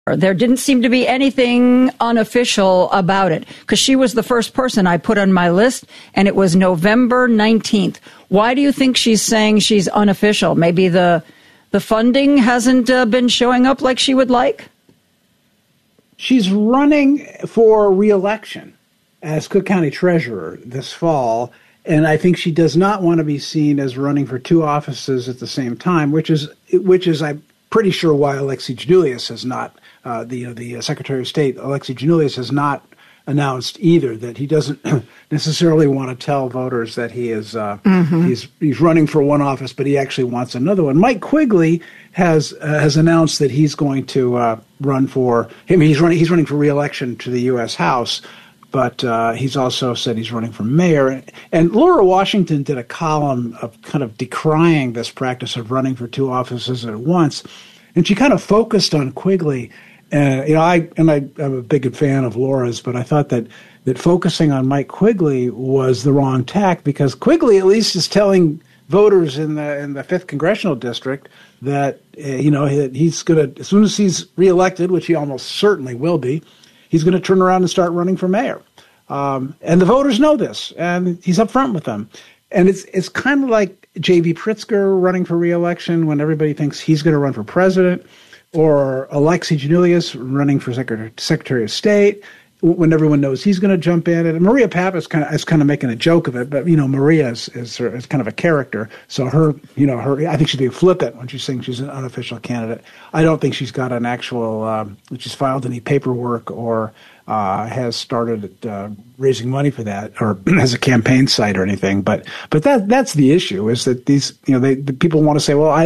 There didn't seem to be anything unofficial about it because she was the first person I put on my list, and it was November 19th. Why do you think she's saying she's unofficial? Maybe the funding hasn't been showing up like she would like? She's running for re-election as Cook County Treasurer this fall, and I think she does not want to be seen as running for two offices at the same time, which is I'm pretty sure why Alexi Giannoulias has not, the Secretary of State, Alexi Giannoulias, has not announced either that he doesn't necessarily want to tell voters that he is he's running for one office, but he actually wants another one. Mike Quigley has announced that he's going to run for. I mean, he's running for re-election to the U.S. House, but he's also said he's running for mayor. And Laura Washington did a column of kind of decrying this practice of running for two offices at once, and she kind of focused on Quigley. I'm a big fan of Laura's, but I thought that focusing on Mike Quigley was the wrong tack, because Quigley at least is telling voters in the 5th congressional district that he's going to, as soon as he's reelected, which he almost certainly will be, he's going to turn around and start running for mayor. And the voters know this, and he's up front with them. And it's kind of like J.B. Pritzker running for reelection when everybody thinks he's going to run for president, or Alexi Giannoulias running for Secretary of State when everyone knows he's going to jump in. And Maria Pappas is kind of making a joke of it, but Maria is kind of a character. So her I think she'd be flippant when she's saying she's an unofficial candidate. I don't think she's got an actual she's filed any paperwork or has started raising money for that, or has a campaign site or anything. But that's the issue, is that these the people want to say, well,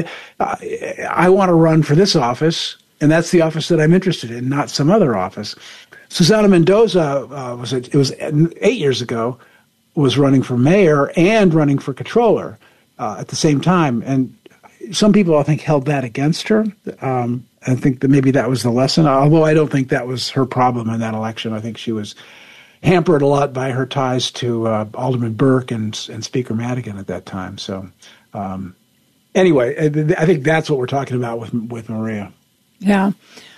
I want to run for this office, and that's the office that I'm interested in, not some other office. Susana Mendoza was 8 years ago, was running for mayor and running for controller at the same time, and some people I think held that against her. I think that maybe that was the lesson, although I don't think that was her problem in that election. I think she was hampered a lot by her ties to Alderman Burke and Speaker Madigan at that time. So anyway, I think that's what we're talking about with Maria. Yeah.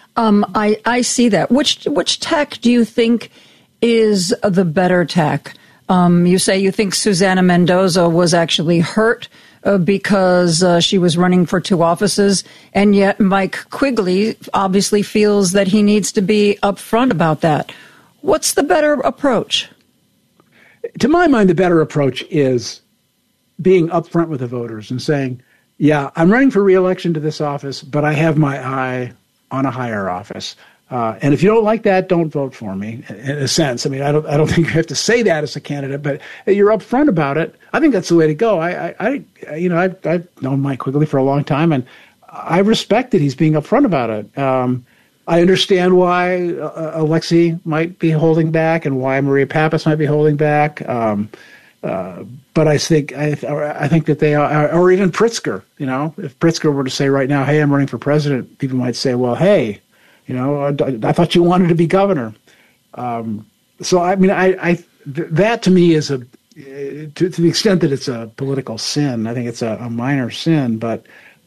I see that. Which tack do you think is the better tack? You say you think Susana Mendoza was actually hurt because she was running for two offices, and yet Mike Quigley obviously feels that he needs to be upfront about that. What's the better approach? To my mind, the better approach is being upfront with the voters and saying, yeah, I'm running for re-election to this office, but I have my eye on a higher office. And if you don't like that, don't vote for me, in a sense. I mean, I don't think you have to say that as a candidate, but you're upfront about it. I think that's the way to go. I've known Mike Quigley for a long time, and I respect that he's being upfront about it. I understand why Alexi might be holding back and why Maria Pappas might be holding back. But I think that they are, or even Pritzker. If Pritzker were to say right now, "Hey, I'm running for president," people might say, "Well, hey, I thought you wanted to be governor." So I mean, that to me is to the extent that it's a political sin. I think it's a minor sin, but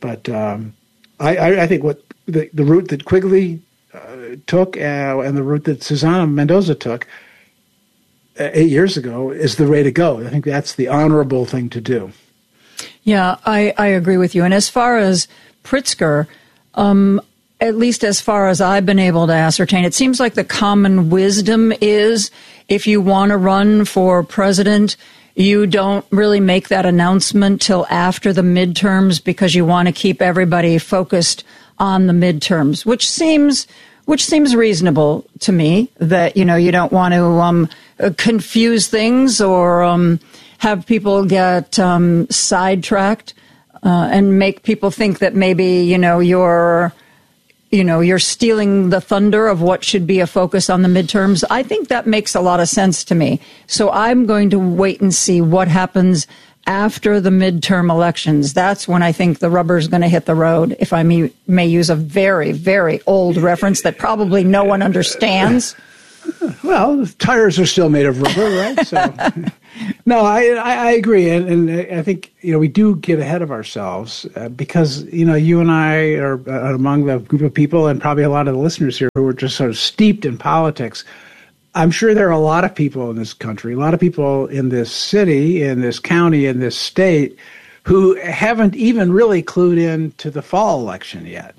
I think what the route that Quigley took and the route that Susana Mendoza took 8 years ago is the way to go. I think that's the honorable thing to do. Yeah, I agree with you. And as far as Pritzker, at least as far as I've been able to ascertain, it seems like the common wisdom is if you want to run for president, you don't really make that announcement till after the midterms because you want to keep everybody focused on the midterms, which seems reasonable to me, that, you don't want to confuse things or have people get sidetracked and make people think that maybe, you're stealing the thunder of what should be a focus on the midterms. I think that makes a lot of sense to me. So I'm going to wait and see what happens after the midterm elections. That's when I think the rubber's going to hit the road, if I may use a very, very old reference that probably no one understands. Well, tires are still made of rubber, right? So, no, I agree, and I think we do get ahead of ourselves because you and I are among the group of people, and probably a lot of the listeners here who are just sort of steeped in politics. I'm sure there are a lot of people in this country, a lot of people in this city, in this county, in this state, who haven't even really clued in to the fall election yet.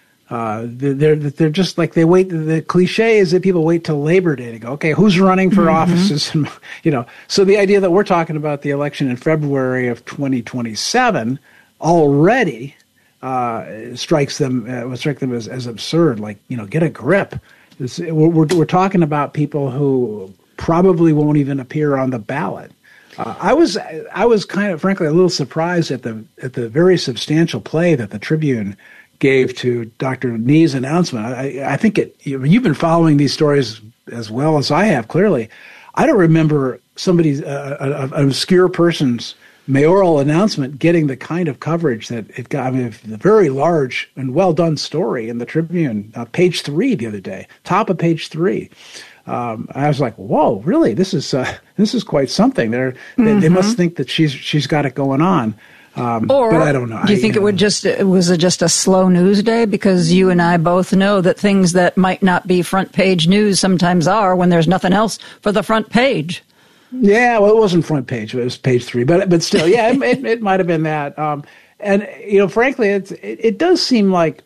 They're just like they wait. The cliche is that people wait till Labor Day to go, okay, who's running for offices? And, so the idea that we're talking about the election in February of 2027 already strikes them as absurd. Like, get a grip. We're talking about people who probably won't even appear on the ballot. I was kind of, frankly, a little surprised at the very substantial play that the Tribune gave to Dr. Nee's announcement. I think you've been following these stories as well as I have, clearly. I don't remember somebody's an obscure person's mayoral announcement getting the kind of coverage that it got. I mean, a very large and well done story in the Tribune, page 3 the other day, top of page 3. I was like, "Whoa, really? This is quite something." They must think that she's got it going on. But I don't know. Do you think it was just a slow news day? Because you and I both know that things that might not be front page news sometimes are when there's nothing else for the front page. Yeah, well, it wasn't front page; it was page 3. But still, yeah, it might have been that. And frankly, it does seem like,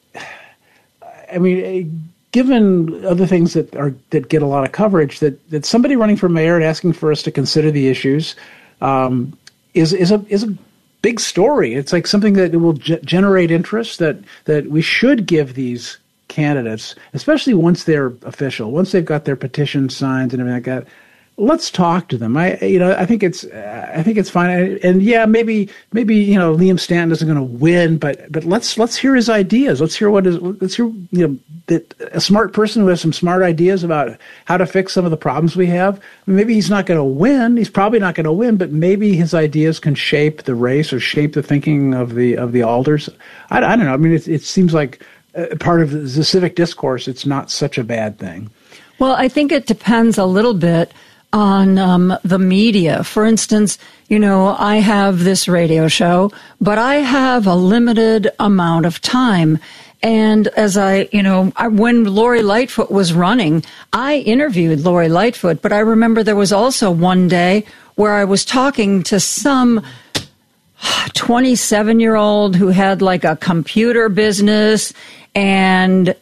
I mean, given other things that get a lot of coverage, that somebody running for mayor and asking for us to consider the issues is a big story. It's like something that will generate interest that we should give these candidates, especially once they're official, once they've got their petitions signed and everything like that. Let's talk to them. I think it's fine. And yeah, maybe Liam Stanton isn't going to win, but let's hear his ideas. Let's hear that a smart person who has some smart ideas about how to fix some of the problems we have. Maybe he's not going to win. He's probably not going to win, but maybe his ideas can shape the race or shape the thinking of the alders. I don't know. I mean, it seems like part of the civic discourse. It's not such a bad thing. Well, I think it depends a little bit on the media. For instance, I have this radio show, but I have a limited amount of time. And as when Lori Lightfoot was running, I interviewed Lori Lightfoot, but I remember there was also one day where I was talking to some 27-year-old who had like a computer business and,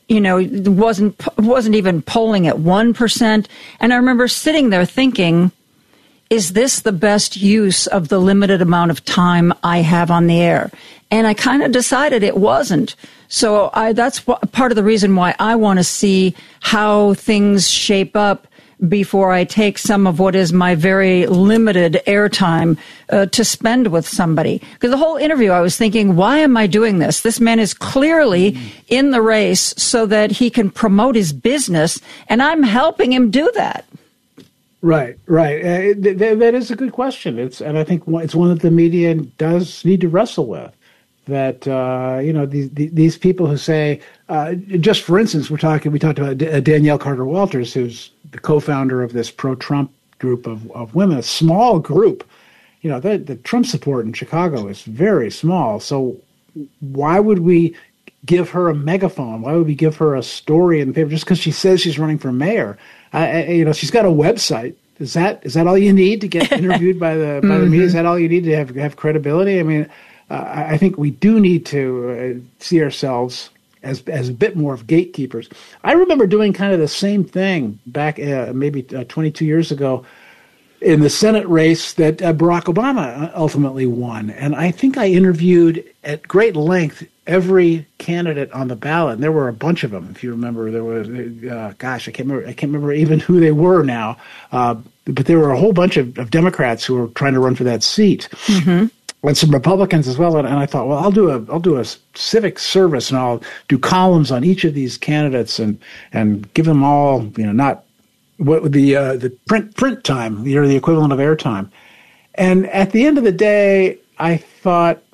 wasn't even polling at 1%. And I remember sitting there thinking, is this the best use of the limited amount of time I have on the air? And I kind of decided it wasn't. So that's part of the reason why I want to see how things shape up before I take some of what is my very limited airtime to spend with somebody. Because the whole interview, I was thinking, why am I doing this? This man is clearly in the race so that he can promote his business, and I'm helping him do that. Right. That is a good question. And I think it's one that the media does need to wrestle with. That these people who say, just for instance, we talked about Danielle Carter Walters, who's the co-founder of this pro-Trump group of women, a small group. The Trump support in Chicago is very small. So why would we give her a megaphone? Why would we give her a story in the paper just because she says she's running for mayor? She's got a website. Is that all you need to get interviewed by the media? Is that all you need to have credibility? I mean, I think we do need to see ourselves as a bit more of gatekeepers. I remember doing kind of the same thing back maybe 22 years ago in the Senate race that Barack Obama ultimately won. And I think I interviewed at great length every candidate on the ballot. And there were a bunch of them. If you remember, there was, I can't remember even who they were now. But there were a whole bunch of Democrats who were trying to run for that seat. Mm-hmm. And some Republicans as well, and I thought, well, I'll do a civic service, and I'll do columns on each of these candidates, and give them all, not what the print time, the equivalent of airtime. And at the end of the day, I thought,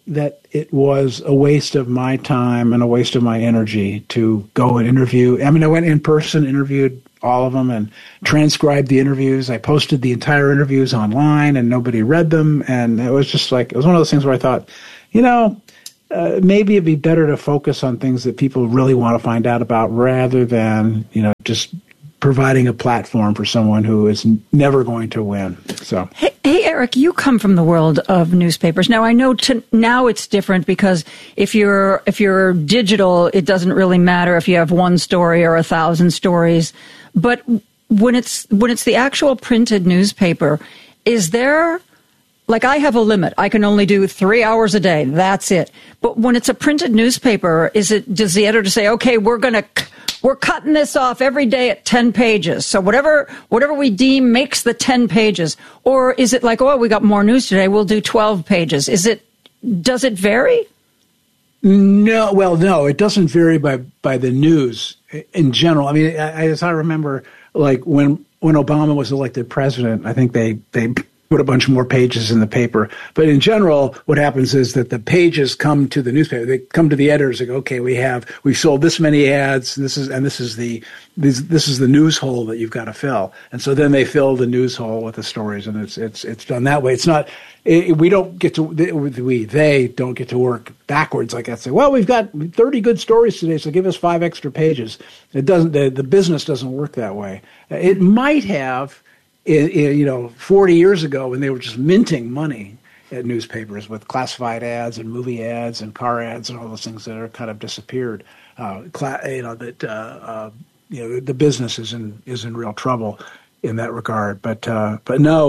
that it was a waste of my time and a waste of my energy to go and interview. I mean, I went in person, interviewed all of them, and transcribed the interviews. I posted the entire interviews online, and nobody read them. And it was just like, it was one of those things where I thought, maybe it'd be better to focus on things that people really want to find out about rather than, just providing a platform for someone who is never going to win. So, hey, Eric, you come from the world of newspapers. Now I know now it's different because if you're digital, it doesn't really matter if you have one story or 1,000 stories. But when it's the actual printed newspaper, is there, like, I have a limit. I can only do 3 hours a day. That's it. But when it's a printed newspaper, does the editor say, okay, we're cutting this off every day at 10 pages. So whatever we deem makes the 10 pages. Or is it like, oh, we got more news today, we'll do 12 pages. Does it vary? No, it doesn't vary by the news in general. I mean, as I remember, like when Obama was elected president, I think they put a bunch more pages in the paper. But in general, what happens is that the pages come to the newspaper. They come to the editors and go, okay, we've sold this many ads. This is the news hole that you've got to fill. And so then they fill the news hole with the stories, and it's done that way. It's not, they don't get to work backwards. Like I say, well, we've got 30 good stories today, so give us 5 extra pages. It doesn't, the business doesn't work that way. It might have, 40 years ago when they were just minting money at newspapers with classified ads and movie ads and car ads and all those things that are kind of disappeared. The business is in real trouble in that regard. But no,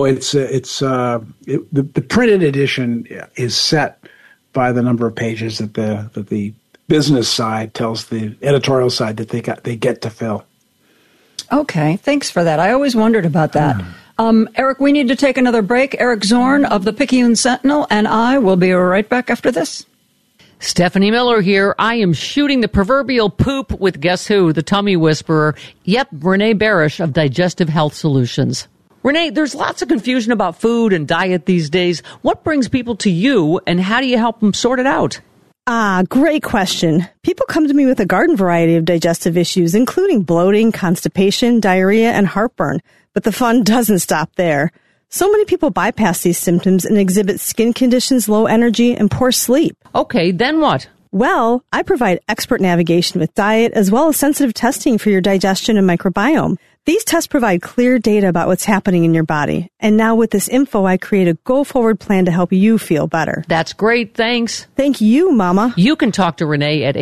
the printed edition is set by the number of pages that the business side tells the editorial side that they get to fill. Okay, thanks for that. I always wondered about that. Eric, we need to take another break. Eric Zorn of the Picayune Sentinel and I will be right back after this. Stephanie Miller here. I am shooting the proverbial poop with guess who? The tummy whisperer. Yep, Renee Barish of Digestive Health Solutions. Renee, there's lots of confusion about food and diet these days. What brings people to you and how do you help them sort it out? Great question. People come to me with a garden variety of digestive issues, including bloating, constipation, diarrhea, and heartburn. But the fun doesn't stop there. So many people bypass these symptoms and exhibit skin conditions, low energy, and poor sleep. Okay, then what? Well, I provide expert navigation with diet as well as sensitive testing for your digestion and microbiome. These tests provide clear data about what's happening in your body. And now with this info, I create a go-forward plan to help you feel better. That's great. Thanks. Thank you, Mama. You can talk to Renee at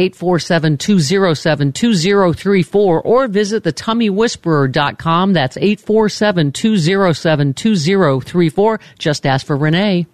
847-207-2034 or visit thetummywhisperer.com. That's 847-207-2034. Just ask for Renee.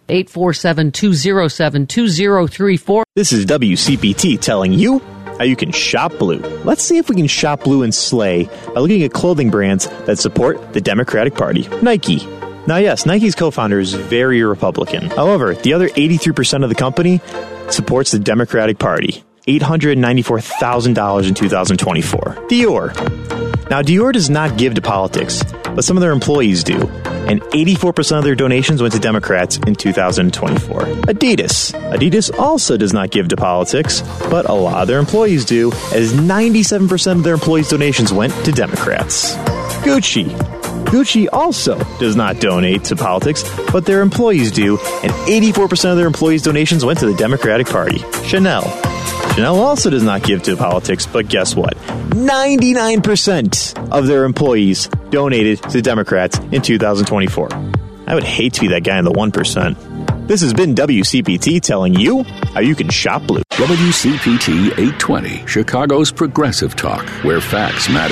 847-207-2034. This is WCPT telling you how you can shop blue. Let's see if we can shop blue and slay by looking at clothing brands that support the Democratic Party. Nike. Now, yes, Nike's co-founder is very Republican. However, the other 83% of the company supports the Democratic Party. $894,000 in 2024. Dior. Now, Dior does not give to politics, but some of their employees do. And 84% of their donations went to Democrats in 2024. Adidas. Adidas also does not give to politics, but a lot of their employees do, as 97% of their employees' donations went to Democrats. Gucci. Gucci also does not donate to politics, but their employees do, and 84% of their employees' donations went to the Democratic Party. Chanel. Chanel also does not give to politics, but guess what? 99% of their employees donated to Democrats in 2024. I would hate to be that guy in the 1%. This has been WCPT telling you how you can shop blue. WCPT 820, Chicago's progressive talk, where facts matter.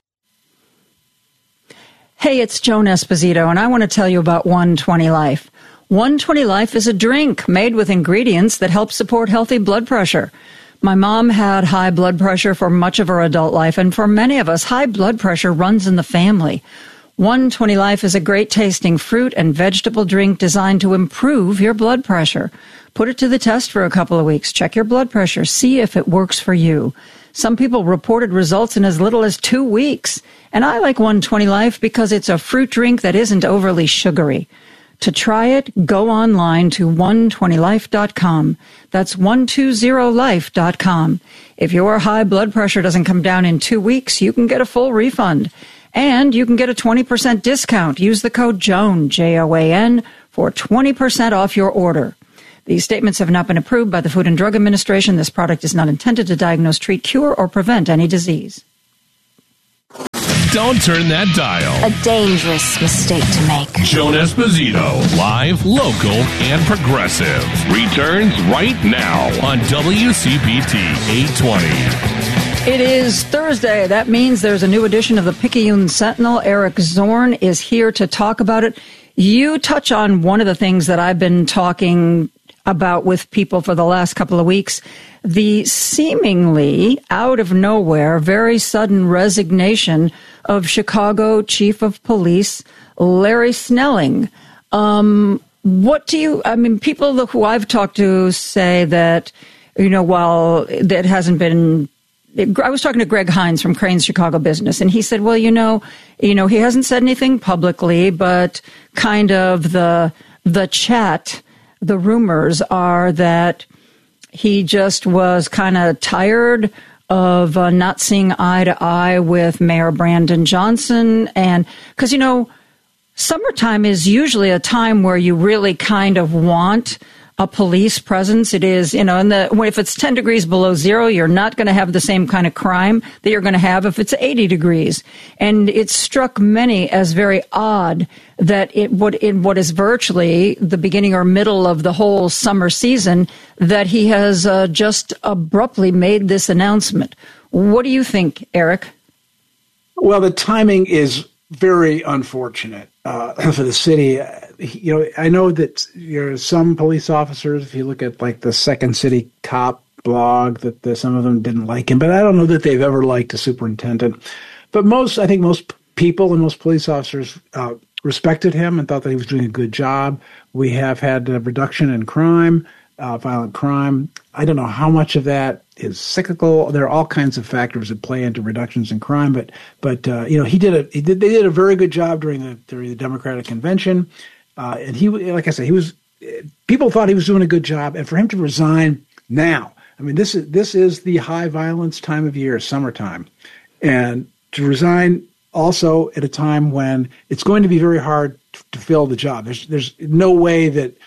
Hey, it's Joan Esposito, and I want to tell you about 120 Life. 120 Life is a drink made with ingredients that help support healthy blood pressure. My mom had high blood pressure for much of her adult life, and for many of us, high blood pressure runs in the family. 120 Life is a great-tasting fruit and vegetable drink designed to improve your blood pressure. Put it to the test for a couple of weeks. Check your blood pressure. See if it works for you. Some people reported results in as little as 2 weeks. And I like 120 Life because it's a fruit drink that isn't overly sugary. To try it, go online to 120life.com. That's 120life.com. If your high blood pressure doesn't come down in 2 weeks, you can get a full refund. And you can get a 20% discount. Use the code JOAN, JOAN, for 20% off your order. These statements have not been approved by the Food and Drug Administration. This product is not intended to diagnose, treat, cure, or prevent any disease. Don't turn that dial. A dangerous mistake to make. Joan Esposito, live, local, and progressive, returns right now on WCPT 820. It is Thursday. That means there's a new edition of the Picayune Sentinel. Eric Zorn is here to talk about it. You touch on one of the things that I've been talking about with people for the last couple of weeks, the seemingly out of nowhere, very sudden resignation of Chicago Chief of Police Larry Snelling. People who I've talked to say that, while that hasn't been, I was talking to Greg Hines from Crane's Chicago Business, and he said, well, he hasn't said anything publicly, but kind of the chat, the rumors are that he just was kind of tired of not seeing eye to eye with Mayor Brandon Johnson. And because, summertime is usually a time where you really kind of want a police presence. It is, if it's 10 degrees below zero, you're not going to have the same kind of crime that you're going to have if it's 80 degrees. And it struck many as very odd that in what is virtually the beginning or middle of the whole summer season, that he has just abruptly made this announcement. What do you think, Eric? Well, the timing is very unfortunate for the city. I know that some police officers, if you look at like the Second City Cop blog, that some of them didn't like him, but I don't know that they've ever liked a superintendent. But I think most people and most police officers respected him and thought that he was doing a good job. We have had a reduction in crime, violent crime. I don't know how much of that is cyclical. There are all kinds of factors that play into reductions in crime, but they did a very good job during the Democratic convention. And he, like I said, people thought he was doing a good job, and for him to resign now, I mean, this is the high violence time of year, summertime, and to resign also at a time when it's going to be very hard to fill the job. There's no way that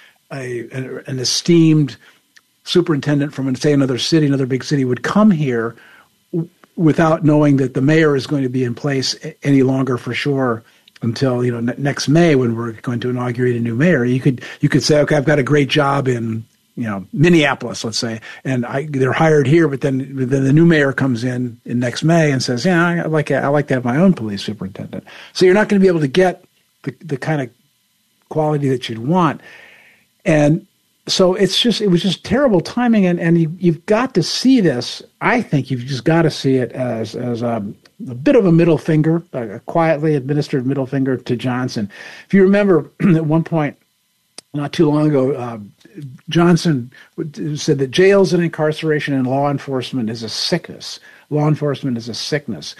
an esteemed superintendent from, say, another big city would come here without knowing that the mayor is going to be in place any longer for sure until next May, when we're going to inaugurate a new mayor. You could say, okay, I've got a great job in Minneapolis, let's say, and they're hired here, but then the new mayor comes in next May and says, yeah, I like to have my own police superintendent. So you're not going to be able to get the kind of quality that you'd want, and so it was just terrible timing, and you've got to see this. I think you've just got to see it as a bit of a middle finger, a quietly administered middle finger to Johnson. If you remember, at one point not too long ago, Johnson said that jails and incarceration and law enforcement is a sickness. Law enforcement is a sickness.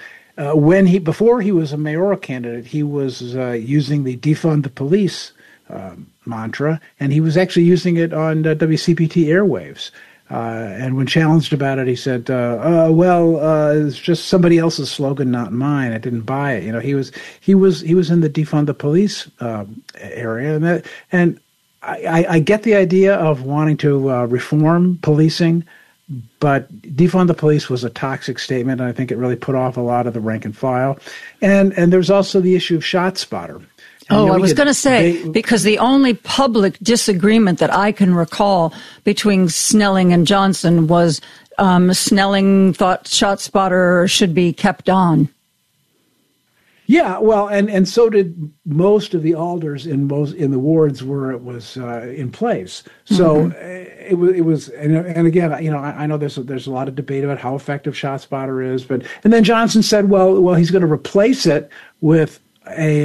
Before he was a mayoral candidate, he was using the defund the police mantra, and he was actually using it on WCPT airwaves. And when challenged about it, he said, it's just somebody else's slogan, not mine. I didn't buy it. He was in the defund the police area, and I get the idea of wanting to reform policing, but defund the police was a toxic statement, and I think it really put off a lot of the rank and file. And there's also the issue of ShotSpotter. I was going to say, because the only public disagreement that I can recall between Snelling and Johnson was Snelling thought ShotSpotter should be kept on. Yeah, well, and so did most of the alders in the wards where it was in place. So it was, and again, I know there's a lot of debate about how effective ShotSpotter is, and then Johnson said, well, he's going to replace it with a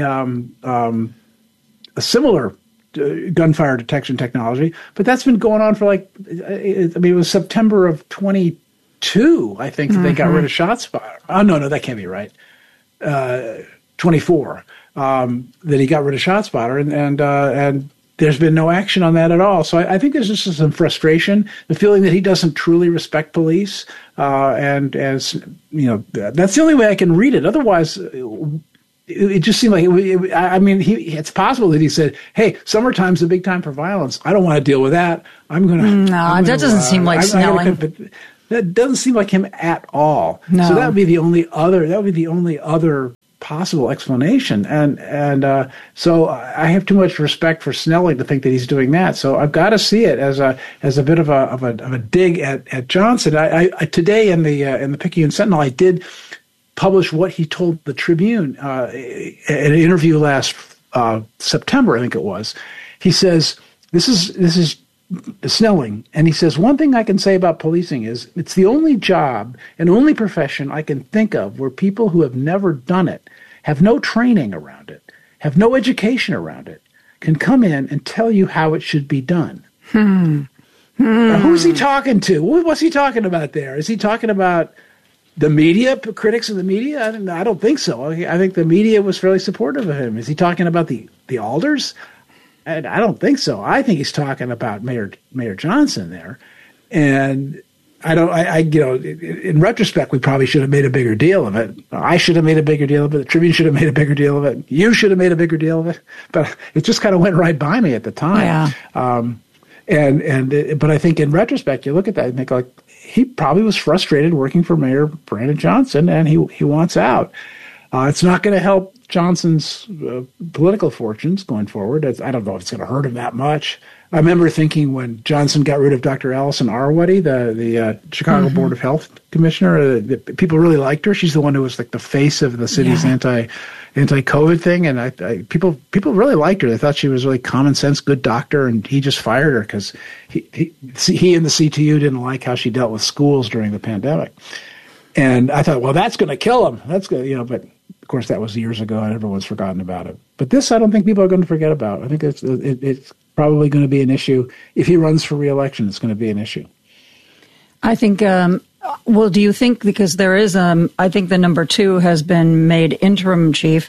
similar gunfire detection technology, but that's been going on for it was September of 2022, I think, that they got rid of ShotSpotter. Oh, no, that can't be right. 24, that he got rid of ShotSpotter, and there's been no action on that at all. So I think there's just some frustration, the feeling that he doesn't truly respect police. And as you know, that's the only way I can read it. Otherwise, it just seemed like, it's possible that he said, hey, summertime's a big time for violence. I don't want to deal with that. That doesn't seem like Snelling. That doesn't seem like him at all. No. So that would be the only other possible explanation. And so I have too much respect for Snelling to think that he's doing that. So I've got to see it as a bit of a dig at Johnson. I today in the Picayune Sentinel, I did publish what he told the Tribune in an interview last September, I think it was. He says, this is Snelling, and he says, one thing I can say about policing is it's the only job and only profession I can think of where people who have never done it, have no training around it, have no education around it, can come in and tell you how it should be done. Who's he talking to? What's he talking about there? Is he talking about the media, critics of the media? I don't think so. I think the media was fairly supportive of him. Is he talking about the alders? I don't think so. I think he's talking about Mayor Johnson there. And in retrospect, we probably should have made a bigger deal of it. I should have made a bigger deal of it. The Tribune should have made a bigger deal of it. You should have made a bigger deal of it. But it just kind of went right by me at the time. Yeah. But I think in retrospect, you look at that and think like, he probably was frustrated working for Mayor Brandon Johnson, and he wants out. It's not going to help Johnson's political fortunes going forward. I don't know if it's going to hurt him that much. I remember thinking when Johnson got rid of Dr. Allison Arwady, the Chicago Board of Health commissioner, people really liked her. She's the one who was like the face of the city's anti-COVID thing, and people really liked her. They thought she was a really common sense, good doctor, and he just fired her because he and the CTU didn't like how she dealt with schools during the pandemic. And I thought, well, that's going to kill him. That's good, but of course that was years ago, and everyone's forgotten about it. But this, I don't think people are going to forget about. I think it's probably going to be an issue if he runs for re-election. It's going to be an issue. I think. Well, do you think, because there is, I think the number 2 has been made interim chief.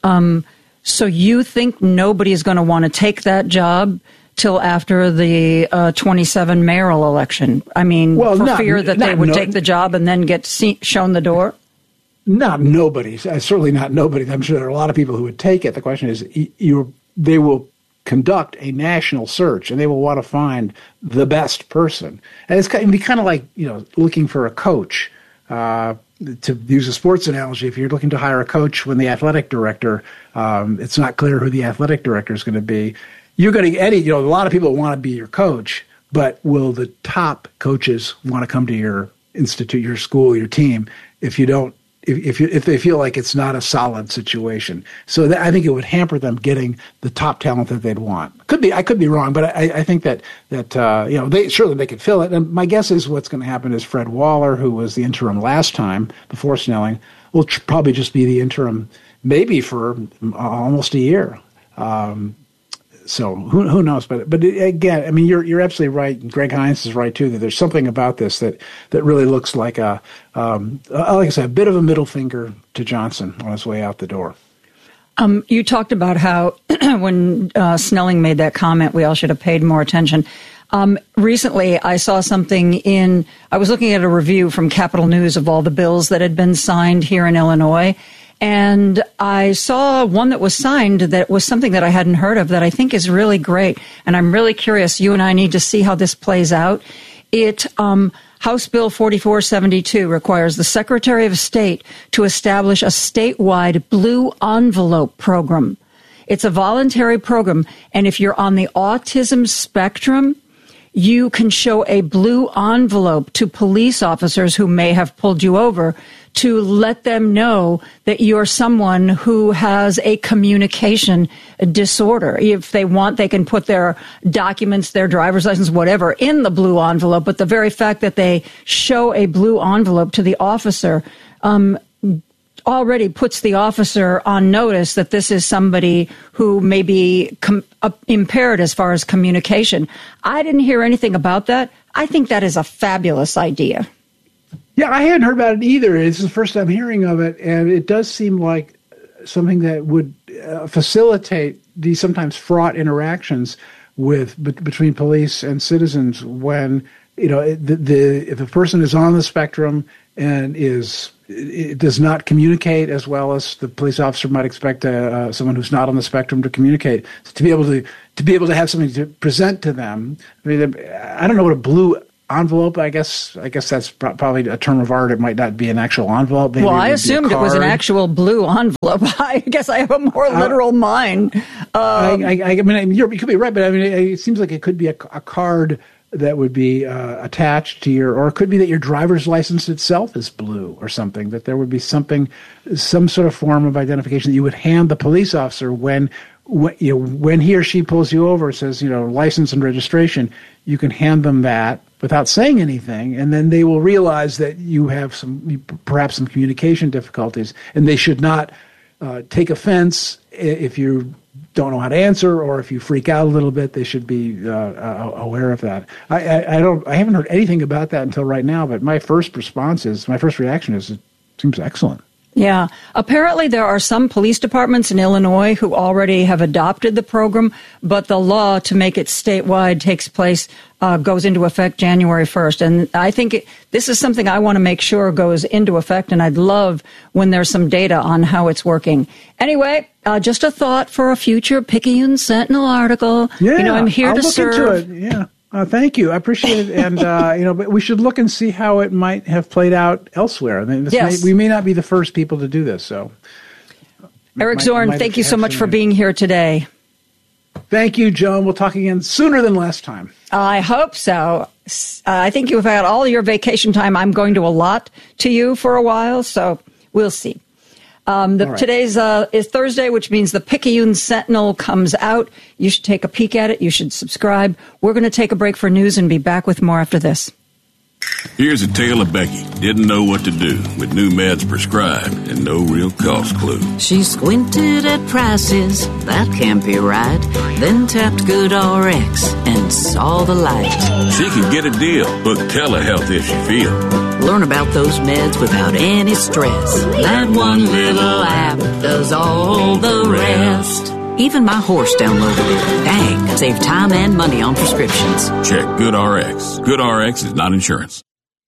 So you think nobody is going to want to take that job till after the 27 mayoral election? I mean, fear that they would take the job and then get shown the door? Not nobody. Certainly not nobody. I'm sure there are a lot of people who would take it. The question is, they will conduct a national search, and they will want to find the best person. And it can be kind of like, looking for a coach. To use a sports analogy, if you're looking to hire a coach when the athletic director, it's not clear who the athletic director is going to be. You're going to get a lot of people want to be your coach, but will the top coaches want to come to your institute, your school, your team if you don't? If they feel like it's not a solid situation, so I think it would hamper them getting the top talent that they'd want. I could be wrong, but I think that they could fill it. And my guess is what's going to happen is Fred Waller, who was the interim last time before Snelling, will probably just be the interim, maybe for almost a year. So who knows? But again, I mean, you're absolutely right. And Greg Hines is right too. That there's something about this that really looks like like I said, a bit of a middle finger to Johnson on his way out the door. You talked about how when Snelling made that comment, we all should have paid more attention. Recently, I saw something I was looking at a review from Capital News of all the bills that had been signed here in Illinois. And I saw one that was signed that was something that I hadn't heard of that I think is really great. And I'm really curious. You and I need to see how this plays out. House Bill 4472 requires the Secretary of State to establish a statewide blue envelope program. It's a voluntary program. And if you're on the autism spectrum, you can show a blue envelope to police officers who may have pulled you over to let them know that you're someone who has a communication disorder. If they want, they can put their documents, their driver's license, whatever, in the blue envelope. But the very fact that they show a blue envelope to the officer already puts the officer on notice that this is somebody who may be impaired as far as communication. I didn't hear anything about that. I think that is a fabulous idea. Yeah, I hadn't heard about it either. It's the first time hearing of it, and it does seem like something that would facilitate these sometimes fraught interactions between police and citizens when, if a person is on the spectrum and it does not communicate as well as the police officer might expect someone who's not on the spectrum to communicate. So to be able to have something to present to them. I mean, I don't know what a blue envelope. I guess that's probably a term of art. It might not be an actual envelope. Maybe I assumed it was an actual blue envelope. I guess I have a more literal mind. I mean, you could be right, but I mean, it seems like it could be a card that would be attached to or it could be that your driver's license itself is blue or something, that there would be some sort of form of identification that you would hand the police officer when he or she pulls you over, says, license and registration, you can hand them that without saying anything, and then they will realize that you have perhaps some communication difficulties, and they should not take offense if you don't know how to answer, or if you freak out a little bit. They should be aware of that. I haven't heard anything about that until right now, but my first reaction is it seems excellent. Yeah. Apparently there are some police departments in Illinois who already have adopted the program, but the law to make it statewide goes into effect January 1st. And I think this is something I want to make sure goes into effect, and I'd love when there's some data on how it's working. Anyway, just a thought for a future Picayune Sentinel article. Yeah, I'm here to serve. I'll look into it. Yeah. Thank you. I appreciate it. And, but we should look and see how it might have played out elsewhere. I mean, we may not be the first people to do this. So, Eric Zorn, thank you so much for being here today. Thank you, Joan. We'll talk again sooner than last time. I hope so. I think you've had all your vacation time. I'm going to allot to you for a while, so we'll see. Right. Today's is Thursday, which means the Picayune Sentinel comes out. You should take a peek at it. You should subscribe. We're going to take a break for news and be back with more after this. Here's a tale of Becky. Didn't know what to do with new meds prescribed and no real cost clue. She squinted at prices, that can't be right. Then tapped GoodRx and saw the light. She could get a deal. Book telehealth if she feel. Learn about those meds without any stress. That one little app does all the rest. Even my horse downloaded it. Dang, save time and money on prescriptions. Check GoodRx. GoodRx is not insurance.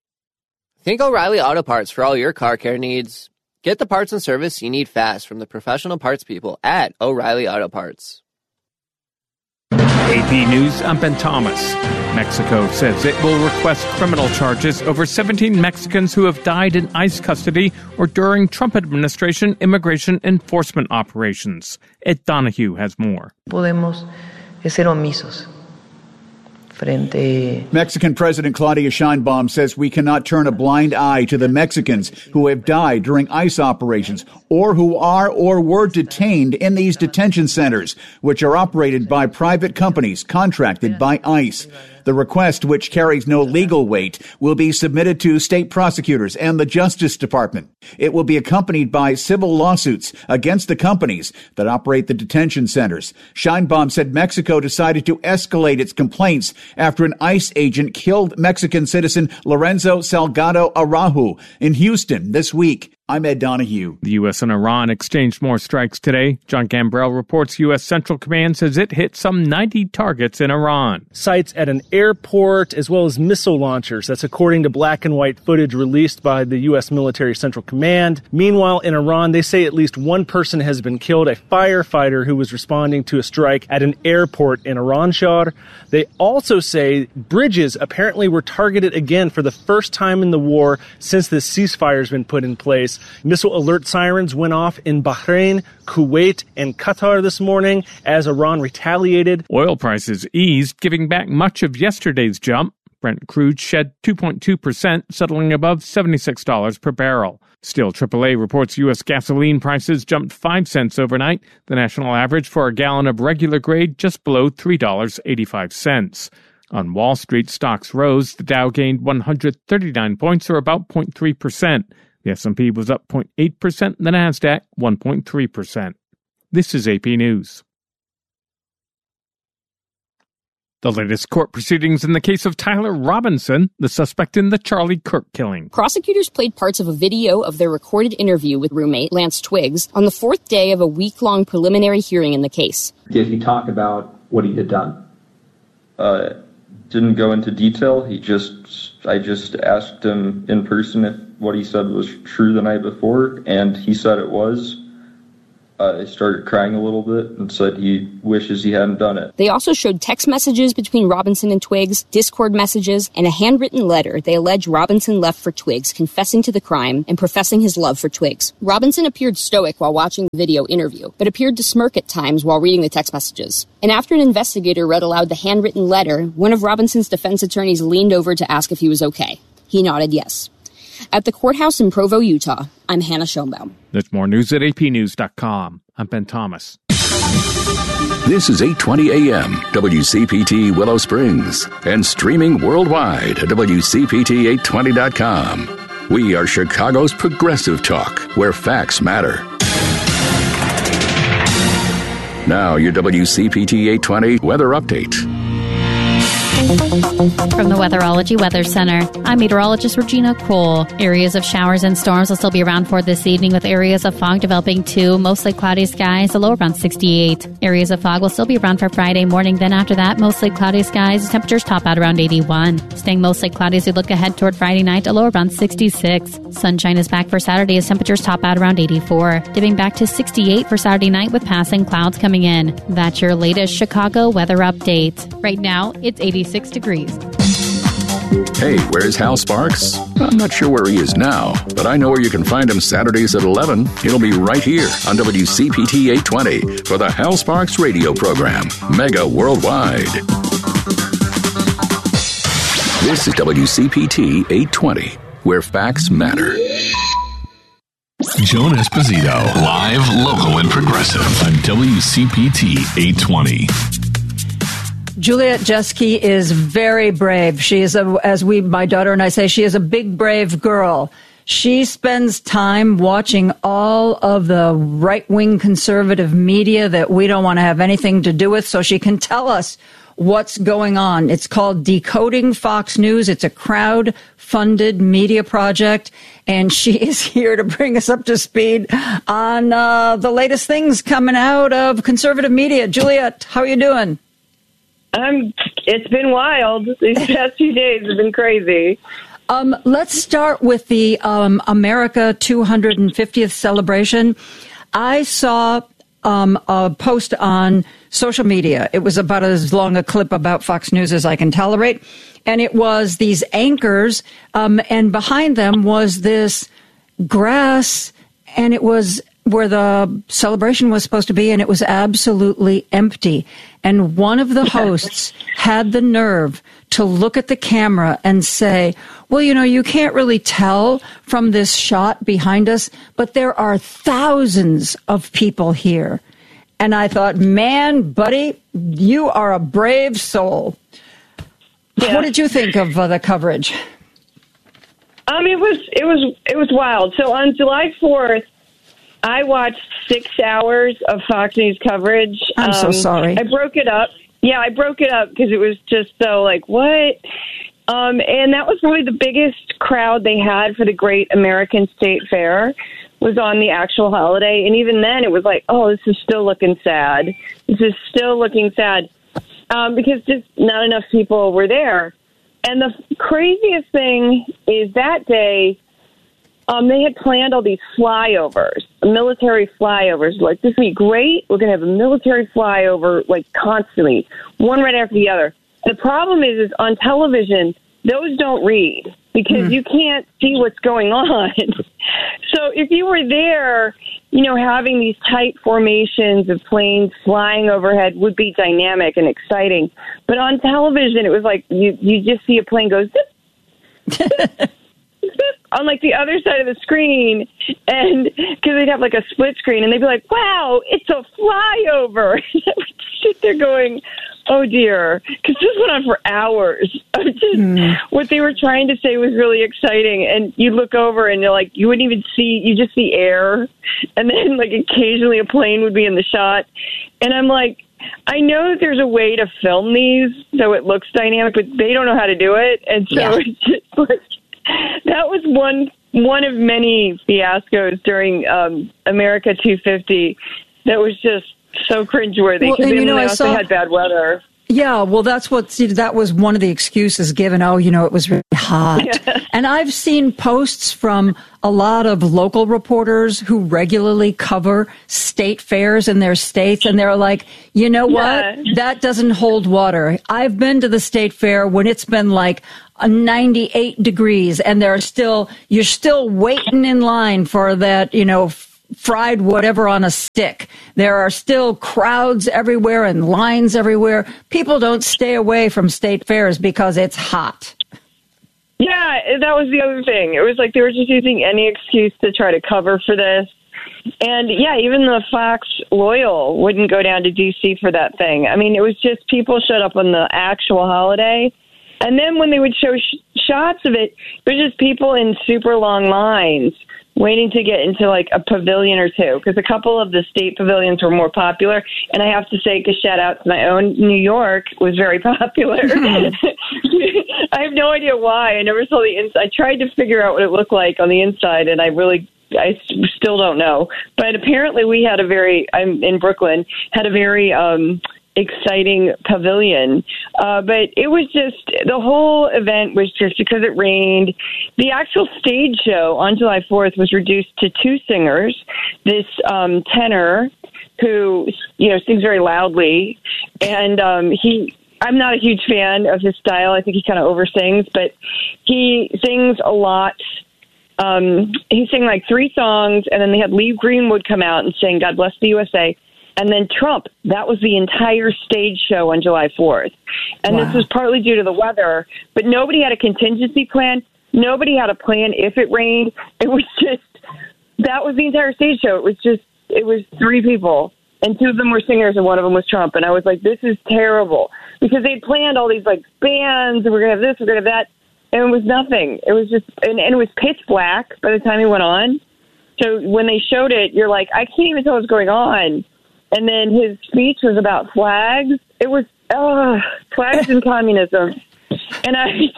Think O'Reilly Auto Parts for all your car care needs. Get the parts and service you need fast from the professional parts people at O'Reilly Auto Parts. AP News, I'm Ben Thomas. Mexico says it will request criminal charges over 17 Mexicans who have died in ICE custody or during Trump administration immigration enforcement operations. Ed Donahue has more. Podemos ser omisos. Mexican President Claudia Sheinbaum says we cannot turn a blind eye to the Mexicans who have died during ICE operations or who are or were detained in these detention centers, which are operated by private companies contracted by ICE. The request, which carries no legal weight, will be submitted to state prosecutors and the Justice Department. It will be accompanied by civil lawsuits against the companies that operate the detention centers. Sheinbaum said Mexico decided to escalate its complaints after an ICE agent killed Mexican citizen Lorenzo Salgado Araujo in Houston this week. I'm Ed Donahue. The U.S. and Iran exchanged more strikes today. John Gambrell reports U.S. Central Command says it hit some 90 targets in Iran. Sites at an airport as well as missile launchers. That's according to black and white footage released by the U.S. Military Central Command. Meanwhile, in Iran, they say at least one person has been killed, a firefighter who was responding to a strike at an airport in Iranshar. They also say bridges apparently were targeted again for the first time in the war since the ceasefire has been put in place. Missile alert sirens went off in Bahrain, Kuwait, and Qatar this morning as Iran retaliated. Oil prices eased, giving back much of yesterday's jump. Brent crude shed 2.2%, settling above $76 per barrel. Still, AAA reports U.S. gasoline prices jumped 5 cents overnight, the national average for a gallon of regular grade just below $3.85. On Wall Street, stocks rose. The Dow gained 139 points, or about 0.3%. The S&P was up 0.8%, the NASDAQ 1.3%. This is AP News. The latest court proceedings in the case of Tyler Robinson, the suspect in the Charlie Kirk killing. Prosecutors played parts of a video of their recorded interview with roommate Lance Twiggs on the fourth day of a week-long preliminary hearing in the case. Did he talk about what he had done? Didn't go into detail. I just asked him in person if what he said was true the night before, and he said it was. I started crying a little bit and said he wishes he hadn't done it. They also showed text messages between Robinson and Twiggs, Discord messages, and a handwritten letter they allege Robinson left for Twiggs, confessing to the crime and professing his love for Twiggs. Robinson appeared stoic while watching the video interview, but appeared to smirk at times while reading the text messages. And after an investigator read aloud the handwritten letter, one of Robinson's defense attorneys leaned over to ask if he was okay. He nodded yes. At the courthouse in Provo, Utah, I'm Hannah Schoenbaum. There's more news at apnews.com. I'm Ben Thomas. This is 8:20 a.m. WCPT Willow Springs and streaming worldwide at WCPT820.com. We are Chicago's progressive talk, where facts matter. Now your WCPT 820 weather update. From the Weatherology Weather Center, I'm meteorologist Regina Cole. Areas of showers and storms will still be around for this evening, with areas of fog developing too. Mostly cloudy skies, a low around 68. Areas of fog will still be around for Friday morning. Then after that, mostly cloudy skies. Temperatures top out around 81. Staying mostly cloudy as we look ahead toward Friday night, a low around 66. Sunshine is back for Saturday as temperatures top out around 84. Dipping back to 68 for Saturday night with passing clouds coming in. That's your latest Chicago weather update. Right now, it's 86 degrees. Hey, where's Hal Sparks? I'm not sure where he is now, but I know where you can find him Saturdays at 11. He'll be right here on WCPT 820 for the Hal Sparks radio program, Mega Worldwide. This is WCPT 820, where facts matter. Joan Esposito, live, local, and progressive on WCPT 820. Juliet Jeske is very brave. She is, my daughter and I say, she is a big, brave girl. She spends time watching all of the right-wing conservative media that we don't want to have anything to do with, so she can tell us what's going on. It's called Decoding Fox News. It's a crowd-funded media project, and she is here to bring us up to speed on the latest things coming out of conservative media. Juliet, how are you doing? It's been wild. These past few days have been crazy. Let's start with the America 250th celebration. I saw a post on social media. It was about as long a clip about Fox News as I can tolerate. And it was these anchors, and behind them was this grass, and it was where the celebration was supposed to be, and it was absolutely empty. And one of the hosts had the nerve to look at the camera and say, well, you know, you can't really tell from this shot behind us, but there are thousands of people here. And I thought, man, buddy, you are a brave soul. Yeah. What did you think of the coverage? It was wild. So on July 4th, I watched 6 hours of Fox News coverage. I'm so sorry. I broke it up. Yeah, I broke it up because it was just so like, what? And that was probably the biggest crowd they had for the Great American State Fair was on the actual holiday. And even then it was like, oh, this is still looking sad. This is still looking sad because just not enough people were there. And the craziest thing is that day, they had planned all these flyovers, military flyovers. Like, this would be great. We're going to have a military flyover, like, constantly, one right after the other. The problem is on television, those don't read because you can't see what's going on. So if you were there, you know, having these tight formations of planes flying overhead would be dynamic and exciting. But on television, it was like you just see a plane go zip, on like the other side of the screen, and because they'd have like a split screen, and they'd be like, wow, it's a flyover. I would sit there going, oh dear, because this went on for hours. What they were trying to say was really exciting, and you look over and you're like, you wouldn't even see, you just see air, and then like occasionally a plane would be in the shot, and I'm like, I know that there's a way to film these so it looks dynamic, but they don't know how to do it. And so it's just like, that was one of many fiascos during America 250 that was just so cringeworthy. Because they also had bad weather. Yeah, well, that was one of the excuses given. Oh, it was really hot. Yeah. And I've seen posts from a lot of local reporters who regularly cover state fairs in their states, and they're like, you know what? That doesn't hold water. I've been to the state fair when it's been like 98 degrees, and you're still waiting in line for that, fried whatever on a stick. There are still crowds everywhere and lines everywhere. People don't stay away from state fairs because it's hot. Yeah, that was the other thing. It was like they were just using any excuse to try to cover for this. And yeah, even the Fox loyal wouldn't go down to D.C. for that thing. I mean, it was just people showed up on the actual holiday. And then when they would show shots of it, it was just people in super long lines waiting to get into like a pavilion or two, because a couple of the state pavilions were more popular. And I have to say, because shout out to my own, New York was very popular. I have no idea why. I never saw the inside. I tried to figure out what it looked like on the inside, and I still don't know. But apparently I'm in Brooklyn, had a very exciting pavilion. But it was just, the whole event was just because it rained. The actual stage show on July 4th was reduced to two singers. This tenor who, sings very loudly. And I'm not a huge fan of his style. I think he kind of oversings, but he sings a lot. He sang like 3 songs, and then they had Lee Greenwood come out and sing God Bless the USA. And then Trump, that was the entire stage show on July 4th. And This was partly due to the weather, but nobody had a contingency plan. Nobody had a plan if it rained. It was just, that was the entire stage show. It was 3 people, and 2 of them were singers, and 1 of them was Trump. And I was like, this is terrible, because they'd planned all these like bands, and we're going to have this, we're going to have that. And it was nothing. It was just, and it was pitch black by the time he went on. So when they showed it, you're like, I can't even tell what's going on. And then his speech was about flags. It was, flags and communism. And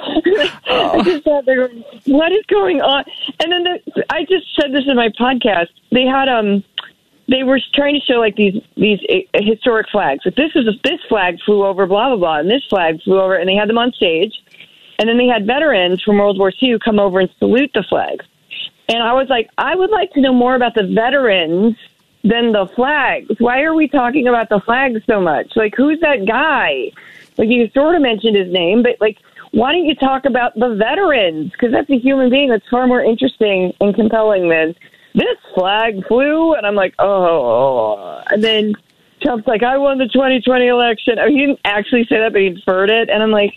I just sat there going, what is going on? And then I just said this in my podcast. They had, they were trying to show like these historic flags. Like this flag flew over blah, blah, blah. And this flag flew over, and they had them on stage. And then they had veterans from World War II come over and salute the flags. And I was like, I would like to know more about the veterans than the flags. Why are we talking about the flags so much? Like, who's that guy? Like, you sort of mentioned his name, but like, why don't you talk about the veterans? Because that's a human being that's far more interesting and compelling than this flag flew. And I'm like, oh. And then Trump's like, I won the 2020 election. I mean, he didn't actually say that, but he inferred it. And I'm like,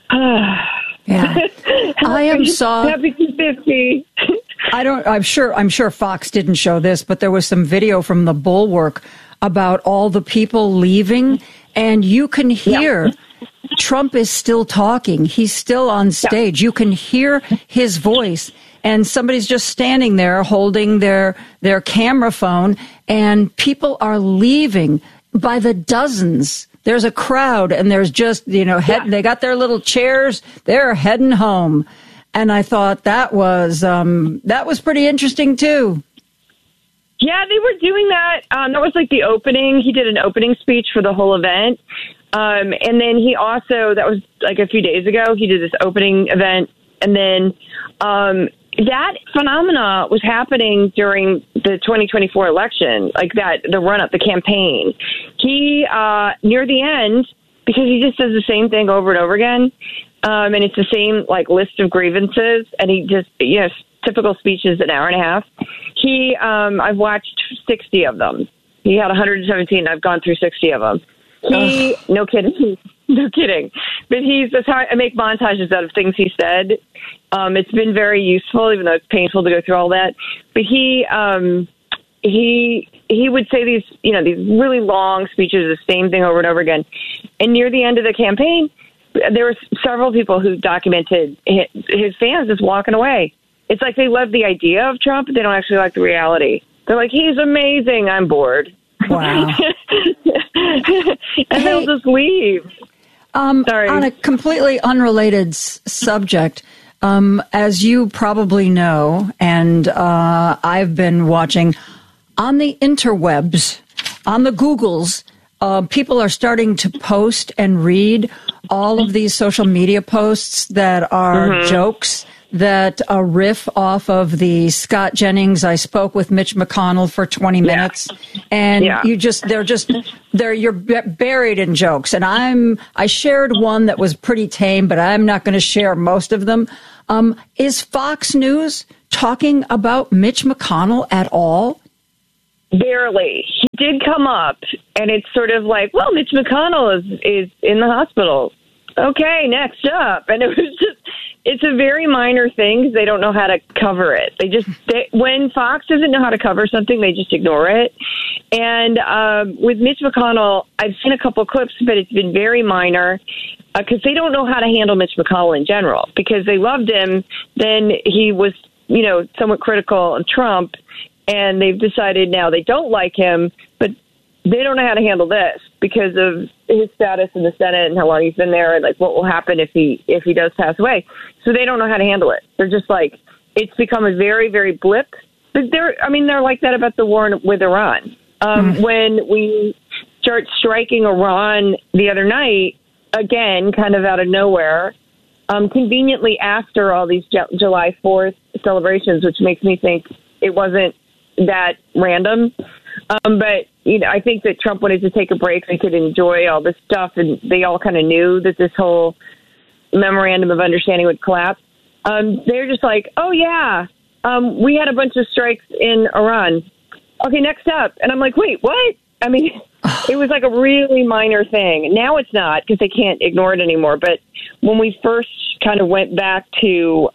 yeah. Happy 250. I'm sure Fox didn't show this, but there was some video from the Bulwark about all the people leaving, and you can hear Trump is still talking. He's still on stage. You can hear his voice, and somebody's just standing there holding their camera phone, and people are leaving by the dozens. There's a crowd, and there's just, they got their little chairs. They're heading home. And I thought that was pretty interesting, too. Yeah, they were doing that. That was like the opening. He did an opening speech for the whole event. And then he also, that was like a few days ago, he did this opening event. And then that phenomena was happening during the 2024 election, like that, the run-up, the campaign. He, near the end, because he just does the same thing over and over again, and it's the same, like, list of grievances, and he just, typical speeches, an hour and a half. I've watched 60 of them. He had 117. I've gone through 60 of them. No kidding. But that's how I make montages out of things he said. It's been very useful, even though it's painful to go through all that. But he would say these really long speeches, the same thing over and over again. And near the end of the campaign, there were several people who documented his fans just walking away. It's like they love the idea of Trump, but they don't actually like the reality. They're like, he's amazing. I'm bored. Wow. And they'll just leave. Sorry. On a completely unrelated subject, as you probably know, and I've been watching on the interwebs, on the Googles, people are starting to post and read all of these social media posts that are jokes, that riff off of the Scott Jennings, I spoke with Mitch McConnell for 20 minutes. And you're buried in jokes. And I shared one that was pretty tame, but I'm not going to share most of them. Is Fox News talking about Mitch McConnell at all? Barely. He did come up, and it's sort of like, well, Mitch McConnell is in the hospital. Okay, next up. And it was just, it's a very minor thing because they don't know how to cover it. When Fox doesn't know how to cover something, they just ignore it. And with Mitch McConnell, I've seen a couple of clips, but it's been very minor because they don't know how to handle Mitch McConnell in general because they loved him. Then he was, somewhat critical of Trump, and they've decided now they don't like him, but they don't know how to handle this because of his status in the Senate and how long he's been there and like what will happen if he does pass away. So they don't know how to handle it. They're just like, it's become a very, very blip. But they're like that about the war with Iran. When we start striking Iran the other night, again, kind of out of nowhere, conveniently after all these July 4th celebrations, which makes me think it wasn't that random. But I think that Trump wanted to take a break so he could enjoy all this stuff, and they all kind of knew that this whole memorandum of understanding would collapse. They're just like, oh, yeah, we had a bunch of strikes in Iran. Okay, next up. And I'm like, wait, what? I mean, it was like a really minor thing. Now it's not because they can't ignore it anymore. But when we first kind of went back to,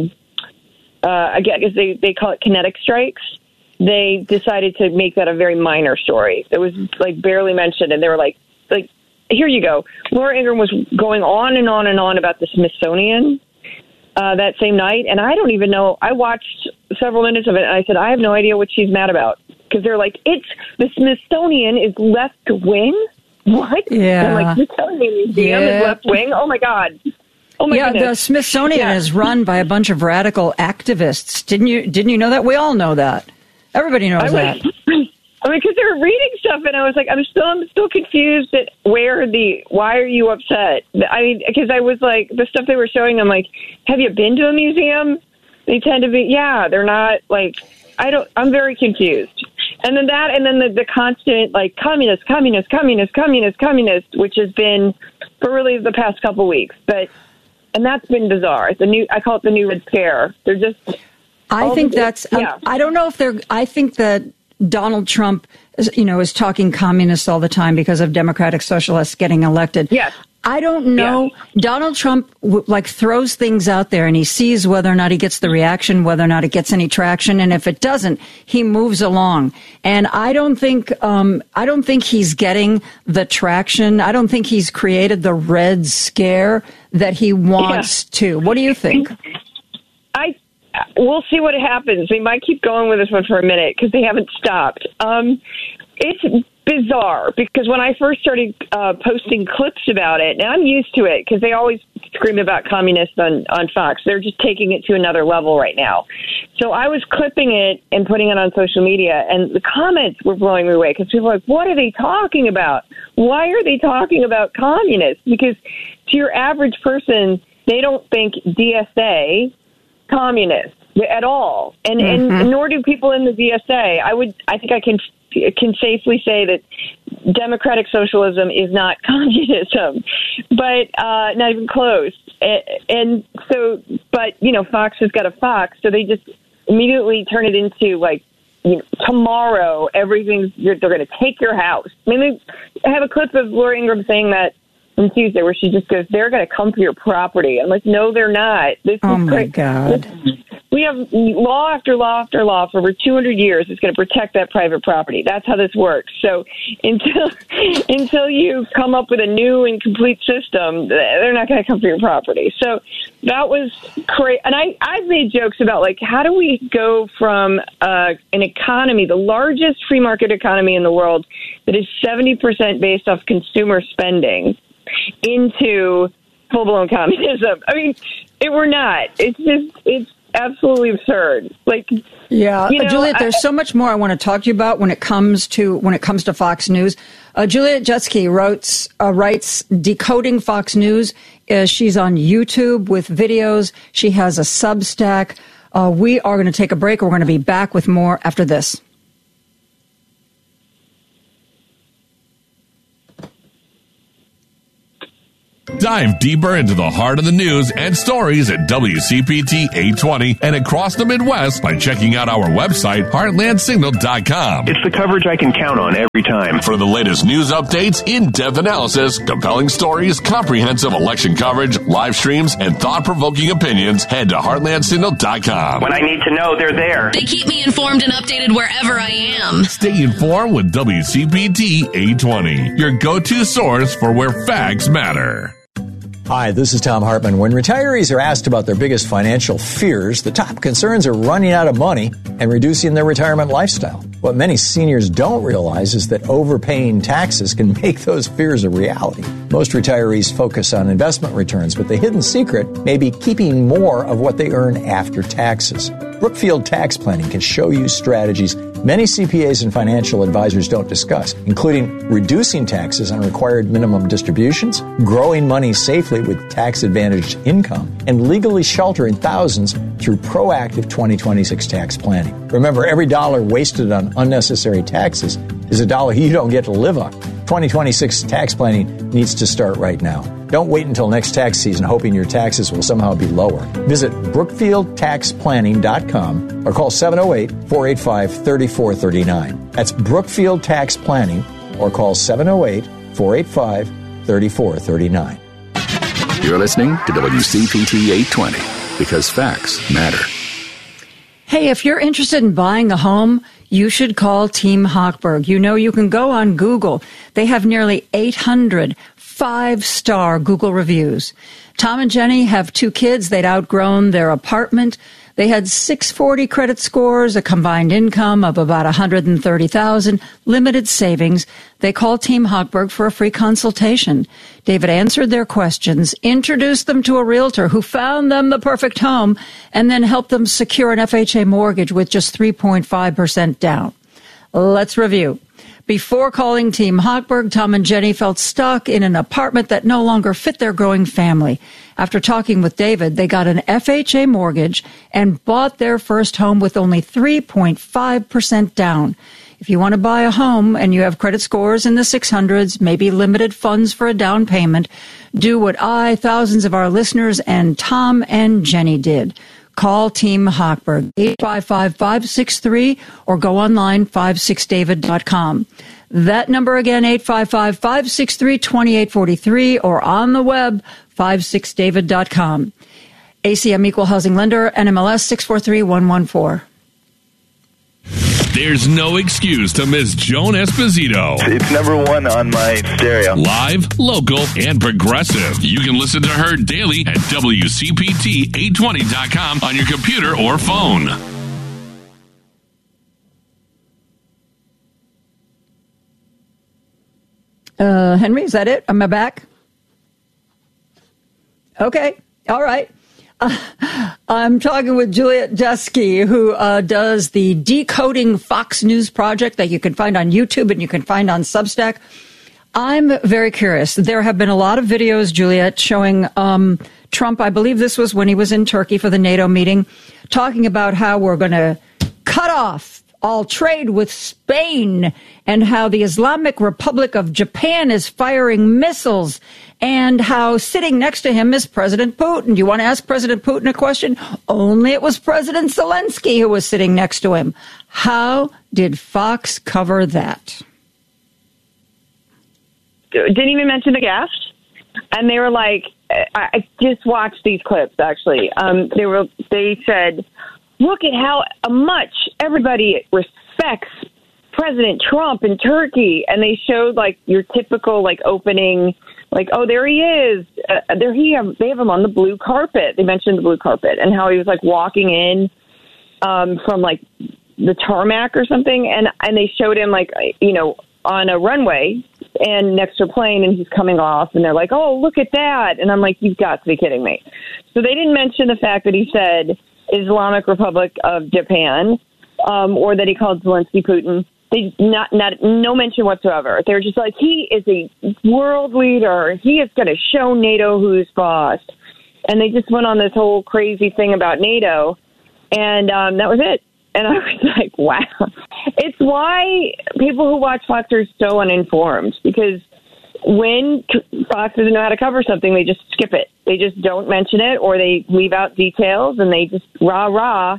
I guess they call it kinetic strikes, they decided to make that a very minor story. It was like barely mentioned, and they were like, here you go. Laura Ingraham was going on and on and on about the Smithsonian that same night, and I don't even know. I watched several minutes of it, and I said, I have no idea what she's mad about. Because they're like, the Smithsonian is left wing? What? Yeah. And like, Smithsonian Museum is left wing? Oh, my God. Oh my goodness. The Smithsonian is run by a bunch of radical activists. Didn't you know that? We all know that. Everybody knows that. Because they were reading stuff, and I was like, I'm still confused at why are you upset? I mean, because I was like, the stuff they were showing, I'm like, have you been to a museum? They tend to be, they're not like, I'm very confused. And then the constant like communist, which has been for really the past couple of weeks, and that's been bizarre. I call it the new Red Scare. They're just. I think that's. I don't know if they're. I think that Donald Trump, is talking communists all the time because of Democratic Socialists getting elected. Yes. I don't know. Yeah. Donald Trump throws things out there, and he sees whether or not he gets the reaction, whether or not it gets any traction, and if it doesn't, he moves along. And I don't think he's getting the traction. I don't think he's created the Red Scare that he wants to. What do you think? We'll see what happens. They might keep going with this one for a minute because they haven't stopped. It's bizarre because when I first started posting clips about it, and I'm used to it because they always scream about communists on Fox. They're just taking it to another level right now. So I was clipping it and putting it on social media, and the comments were blowing me away because people were like, what are they talking about? Why are they talking about communists? Because to your average person, they don't think DSA communist at all, and nor do people in the DSA. I think I can safely say that democratic socialism is not communism, but not even close. And so, but Fox has got a Fox, so they just immediately turn it into like tomorrow they're going to take your house. I mean, I have a clip of Laura Ingraham saying that from Tuesday where she just goes, they're going to come for your property. I'm like, no, they're not. This oh, is my great. God. We have law after law after law for over 200 years that's going to protect that private property. That's how this works. So until you come up with a new and complete system, they're not going to come for your property. So that was crazy. And I've made jokes about, like, how do we go from an economy, the largest free market economy in the world, that is 70% based off consumer spending, into full-blown communism? I mean, we're not. It's absolutely absurd. Like, yeah, Juliet, there's so much more I want to talk to you about when it comes to Fox News. Juliet Jeske writes Decoding Fox News. She's on YouTube with videos. She has a Substack. We are going to take a break. We're going to be back with more after this. Dive deeper into the heart of the news and stories at WCPT 820 and across the Midwest by checking out our website, heartlandsignal.com. It's the coverage I can count on every time. For the latest news updates, in-depth analysis, compelling stories, comprehensive election coverage, live streams, and thought-provoking opinions, head to heartlandsignal.com. When I need to know, they're there. They keep me informed and updated wherever I am. Stay informed with WCPT 820, your go-to source for where facts matter. Hi, this is Tom Hartman. When retirees are asked about their biggest financial fears, the top concerns are running out of money and reducing their retirement lifestyle. What many seniors don't realize is that overpaying taxes can make those fears a reality. Most retirees focus on investment returns, but the hidden secret may be keeping more of what they earn after taxes. Brookfield Tax Planning can show you strategies many CPAs and financial advisors don't discuss, including reducing taxes on required minimum distributions, growing money safely with tax-advantaged income, and legally sheltering thousands through proactive 2026 tax planning. Remember, every dollar wasted on unnecessary taxes is a dollar you don't get to live on. 2026 tax planning needs to start right now. Don't wait until next tax season hoping your taxes will somehow be lower. Visit BrookfieldTaxPlanning.com or call 708-485-3439. That's Brookfield Tax Planning or call 708-485-3439. You're listening to WCPT 820 because facts matter. Hey, if you're interested in buying a home, you should call Team Hochberg. You know, you can go on Google. They have nearly 800 5-star Google reviews. Tom and Jenny have 2 kids. They'd outgrown their apartment. They had 640 credit scores, a combined income of about $130,000, limited savings. They called Team Hochberg for a free consultation. David answered their questions, introduced them to a realtor who found them the perfect home, and then helped them secure an FHA mortgage with just 3.5% down. Let's review. Before calling Team Hochberg, Tom and Jenny felt stuck in an apartment that no longer fit their growing family. After talking with David, they got an FHA mortgage and bought their first home with only 3.5% down. If you want to buy a home and you have credit scores in the 600s, maybe limited funds for a down payment, do what thousands of our listeners, and Tom and Jenny did. Call Team Hochberg, 855-563, or go online, 56david.com. That number again, 855-563-2843, or on the web, 56david.com. ACM Equal Housing Lender, NMLS 643114. There's no excuse to miss Joan Esposito. It's number 1 on my stereo. Live, local, and progressive. You can listen to her daily at WCPT820.com on your computer or phone. Henry, is that it? Am I back? Okay. All right. I'm talking with Juliet Jeske, who does the Decoding Fox News project that you can find on YouTube and you can find on Substack. I'm very curious. There have been a lot of videos, Juliet, showing Trump, I believe this was when he was in Turkey for the NATO meeting, talking about how we're going to cut off all trade with Spain and how the Islamic Republic of Japan is firing missiles and how sitting next to him is President Putin. Do you want to ask President Putin a question? Only it was President Zelensky who was sitting next to him. How did Fox cover that? Didn't even mention the gas? And they were like, I just watched these clips, actually. They said, look at how much everybody respects President Trump in Turkey. And they showed, like, your typical, like, opening, like, oh, there he is. They have him on the blue carpet. They mentioned the blue carpet and how he was, like, walking in from, like, the tarmac or something. And they showed him, like, you know, on a runway and next to a plane, and he's coming off, and they're like, oh, look at that. And I'm like, you've got to be kidding me. So they didn't mention the fact that he said Islamic Republic of Japan, or that he called Zelensky Putin. They no mention whatsoever. They're just like, he is a world leader. He is going to show NATO who's boss. And they just went on this whole crazy thing about NATO, and that was it. And I was like, wow. It's why people who watch Fox are so uninformed, because when Fox doesn't know how to cover something, they just skip it. They just don't mention it, or they leave out details, and they just rah-rah.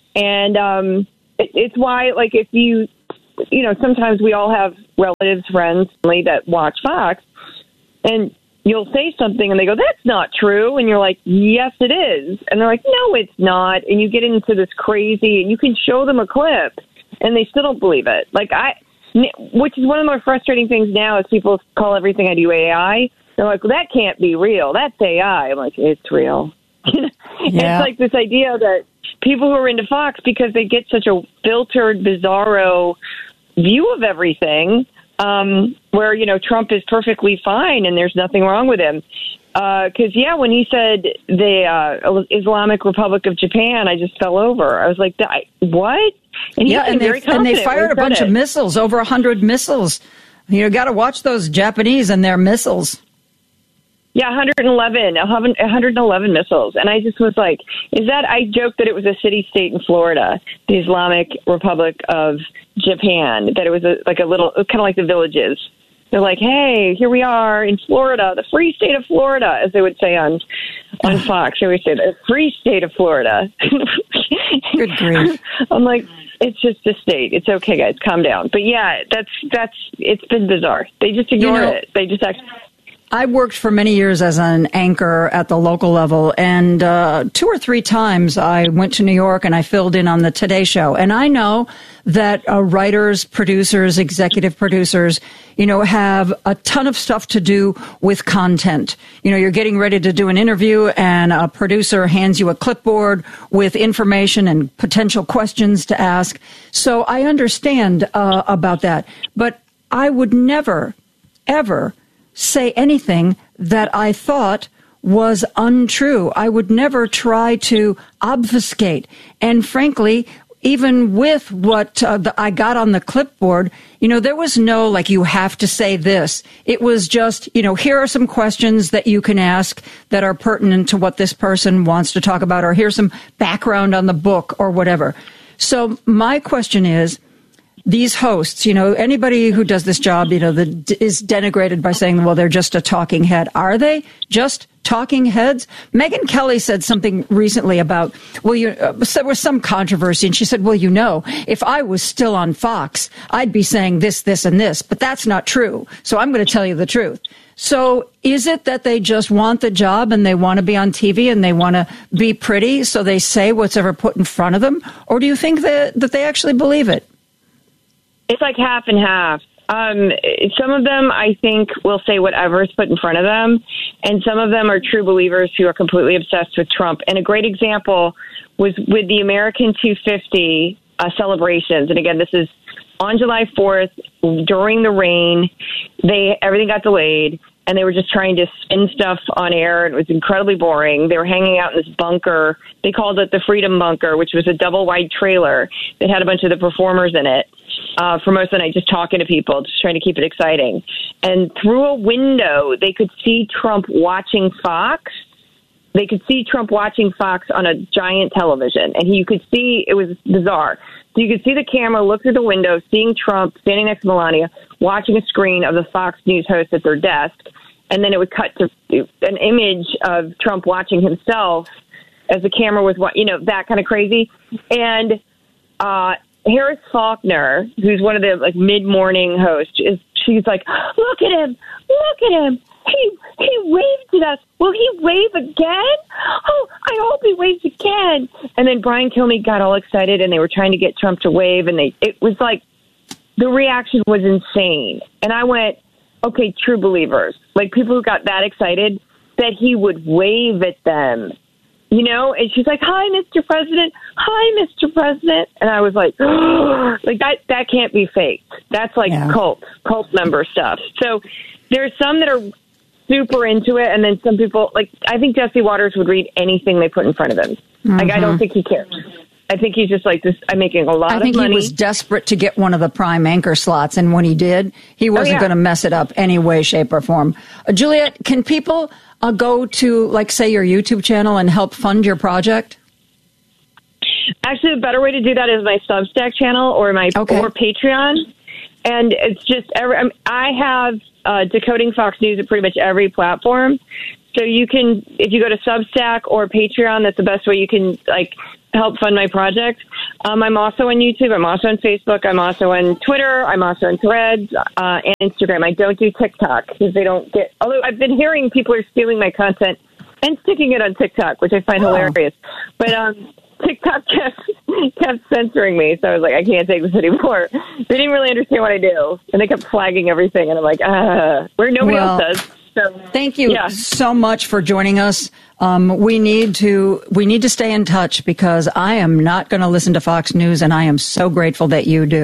And it's why, like, if you know, sometimes we all have relatives, friends, family that watch Fox, and you'll say something and they go, that's not true. And you're like, yes, it is. And they're like, no, it's not. And you get into this crazy, and you can show them a clip and they still don't believe it. Like which is one of the more frustrating things now is people call everything I do AI. They're like, well, that can't be real. That's AI. I'm like, it's real. Yeah. It's like this idea that people who are into Fox, because they get such a filtered, bizarro view of everything, where, you know, Trump is perfectly fine and there's nothing wrong with him. Because, when he said the Islamic Republic of Japan, I just fell over. I was like, what? And they fired a bunch of missiles, over 100 missiles. You got to watch those Japanese and their missiles. Yeah, 111 missiles. And I just was like, I joked that it was a city-state in Florida, the Islamic Republic of Japan, that it was like a little, kind of like the Villages. They're like, hey, here we are in Florida, the free state of Florida, as they would say on Fox. They always say the free state of Florida. Good grief. I'm like, it's just a state. It's okay, guys, calm down. But yeah, it's been bizarre. They just ignore it. They just actually... I worked for many years as an anchor at the local level, and 2 or 3 times I went to New York and I filled in on the Today Show. And I know that writers, producers, executive producers, you know, have a ton of stuff to do with content. You know, you're getting ready to do an interview and a producer hands you a clipboard with information and potential questions to ask. So I understand about that. But I would never, ever say anything that I thought was untrue. I would never try to obfuscate. And frankly, even with what I got on the clipboard, you know, there was no, like, you have to say this. It was just, you know, here are some questions that you can ask that are pertinent to what this person wants to talk about, or here's some background on the book or whatever. So my question is, these hosts, you know, anybody who does this job, you know, is denigrated by saying, well, they're just a talking head. Are they just talking heads? Megyn Kelly said something recently about, well, there was some controversy, and she said, well, you know, if I was still on Fox, I'd be saying this, this, and this, but that's not true. So I'm going to tell you the truth. So is it that they just want the job and they want to be on TV and they want to be pretty, so they say what's ever put in front of them? Or do you think that they actually believe it? It's like half and half. Some of them, I think, will say whatever is put in front of them, and some of them are true believers who are completely obsessed with Trump. And a great example was with the American 250 celebrations. And again, this is on July 4th, during the rain. Everything got delayed, and they were just trying to spin stuff on air. It was incredibly boring. They were hanging out in this bunker. They called it the Freedom Bunker, which was a double-wide trailer that had a bunch of the performers in it. For most of the night, just talking to people, just trying to keep it exciting. And through a window, they could see Trump watching Fox. They could see Trump watching Fox on a giant television. And you could see, it was bizarre. So you could see the camera look through the window, seeing Trump standing next to Melania, watching a screen of the Fox News host at their desk. And then it would cut to an image of Trump watching himself as the camera was, you know, that kind of crazy. And Harris Faulkner, who's one of the like mid-morning hosts, she's like, look at him. he waved at us. Will he wave again? Oh, I hope he waves again. And then Brian Kilmeade got all excited, and they were trying to get Trump to wave, and it was like the reaction was insane. And I went, okay, true believers, like people who got that excited that he would wave at them. You know, and she's like, "Hi, Mr. President. Hi, Mr. President." And I was like, oh, like that can't be faked. That's like cult member stuff. So there's some that are super into it, and then some people, like, I think Jesse Waters would read anything they put in front of him. Mm-hmm. Like, I don't think he cares. I think he's just like, this. I'm making a lot of money. I think he was desperate to get one of the prime anchor slots, and when he did, he wasn't going to mess it up any way, shape, or form. Juliet, can people go to, like, say, your YouTube channel and help fund your project? Actually, a better way to do that is my Substack channel or my or Patreon. And it's just I have Decoding Fox News at pretty much every platform. So you can, if you go to Substack or Patreon, that's the best way you can, like, help fund my project. I'm also on YouTube. I'm also on Facebook. I'm also on Twitter. I'm also on Threads and Instagram. I don't do TikTok because they don't get, although I've been hearing people are stealing my content and sticking it on TikTok, which I find hilarious. But TikTok kept censoring me, so I was like, I can't take this anymore. They didn't really understand what I do, and they kept flagging everything, and I'm like, where nobody else does. So, thank you so much for joining us. We need to stay in touch because I am not going to listen to Fox News, and I am so grateful that you do.